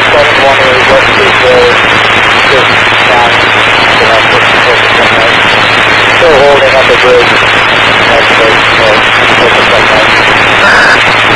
West Street Road, just down, still holding up the bridge. That's focus on that.